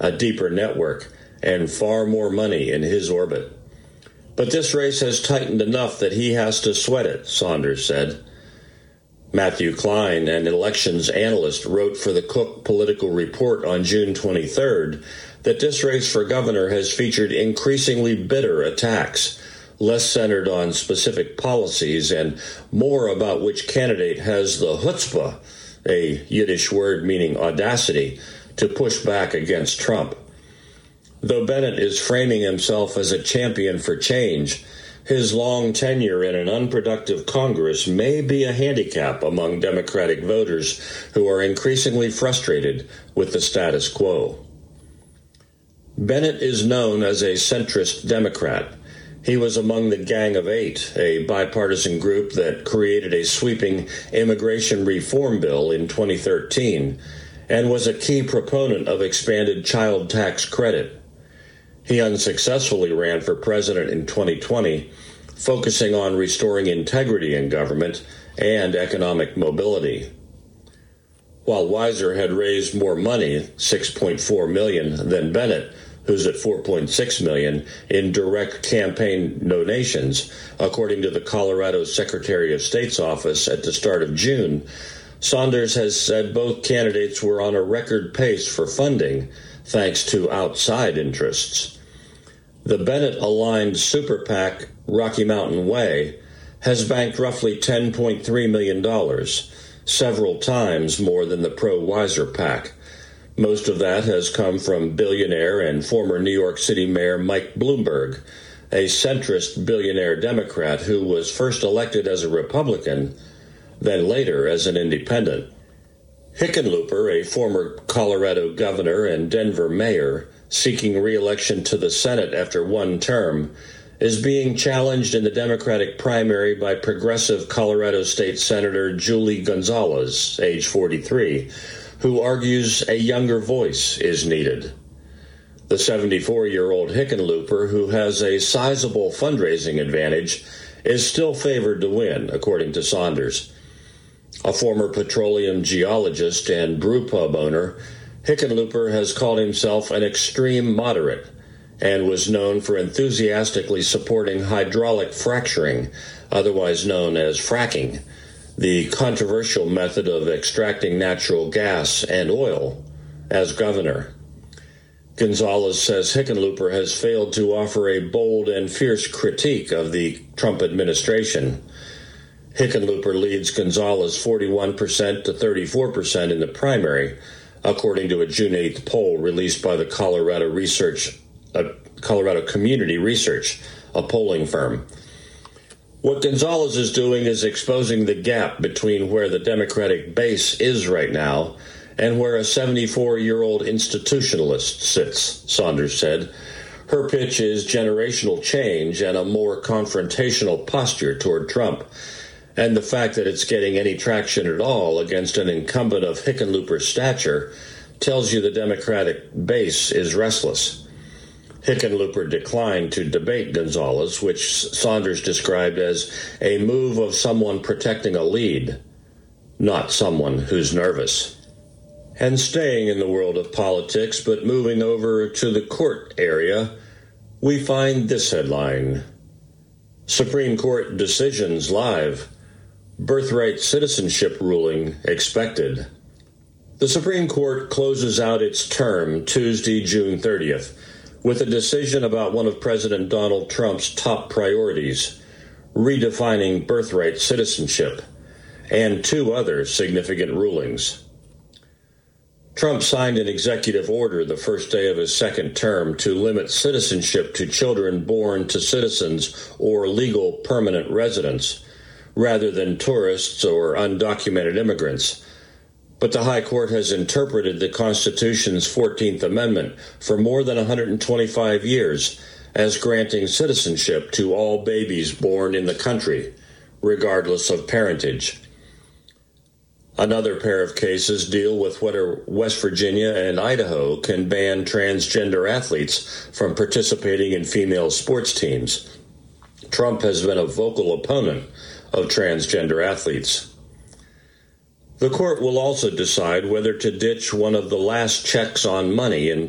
a deeper network, and far more money in his orbit. But this race has tightened enough that he has to sweat it, Saunders said. Matthew Klein, an elections analyst, wrote for the Cook Political Report on June 23rd that this race for governor has featured increasingly bitter attacks, less centered on specific policies and more about which candidate has the chutzpah, a Yiddish word meaning audacity, to push back against Trump. Though Bennett is framing himself as a champion for change, his long tenure in an unproductive Congress may be a handicap among Democratic voters who are increasingly frustrated with the status quo. Bennett is known as a centrist Democrat. He was among the Gang of Eight, a bipartisan group that created a sweeping immigration reform bill in 2013 and was a key proponent of expanded child tax credit. He unsuccessfully ran for president in 2020, focusing on restoring integrity in government and economic mobility. While Weiser had raised more money, $6.4 million, than Bennett, who's at $4.6 million, in direct campaign donations, according to the Colorado Secretary of State's office at the start of June, Saunders has said both candidates were on a record pace for funding, thanks to outside interests. The Bennett-aligned super PAC Rocky Mountain Way has banked roughly $10.3 million, several times more than the pro-Weiser PAC. Most of that has come from billionaire and former New York City Mayor Mike Bloomberg, a centrist billionaire Democrat who was first elected as a Republican, then later as an independent. Hickenlooper, a former Colorado governor and Denver mayor, seeking re-election to the Senate after one term, is being challenged in the Democratic primary by progressive Colorado State Senator Julie Gonzalez, age 43, who argues a younger voice is needed. The 74-year-old Hickenlooper, who has a sizable fundraising advantage, is still favored to win, according to Saunders. A former petroleum geologist and brewpub owner, Hickenlooper has called himself an extreme moderate and was known for enthusiastically supporting hydraulic fracturing, otherwise known as fracking, the controversial method of extracting natural gas and oil, as governor. Gonzalez says Hickenlooper has failed to offer a bold and fierce critique of the Trump administration. Hickenlooper leads Gonzalez 41% to 34% in the primary, according to a June 8th poll released by the Colorado Community Research, a polling firm. What Gonzalez is doing is exposing the gap between where the Democratic base is right now and where a 74-year-old institutionalist sits, Saunders said. Her pitch is generational change and a more confrontational posture toward Trump, and the fact that it's getting any traction at all against an incumbent of Hickenlooper's stature tells you the Democratic base is restless. Hickenlooper declined to debate Gonzalez, which Saunders described as a move of someone protecting a lead, not someone who's nervous. And staying in the world of politics, but moving over to the court area, we find this headline. Supreme Court decisions live. Birthright citizenship ruling expected. The Supreme Court closes out its term Tuesday, June 30th, with a decision about one of President Donald Trump's top priorities, redefining birthright citizenship, and two other significant rulings. Trump signed an executive order the first day of his second term to limit citizenship to children born to citizens or legal permanent residents, rather than tourists or undocumented immigrants. But the High Court has interpreted the Constitution's 14th Amendment for more than 125 years as granting citizenship to all babies born in the country, regardless of parentage. Another pair of cases deal with whether West Virginia and Idaho can ban transgender athletes from participating in female sports teams. Trump has been a vocal opponent of transgender athletes. The court will also decide whether to ditch one of the last checks on money in